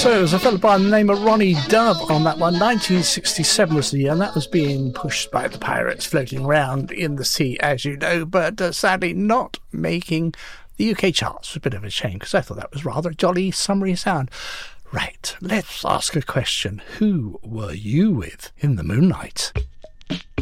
So it was a fellow by the name of Ronnie Dove on that one. 1967 was the year, and that was being pushed by the pirates floating around in the sea, as you know, but sadly not making the UK charts. A bit of a shame, because I thought that was rather a jolly summery sound. Right, let's ask a question. Who were you with in the moonlight?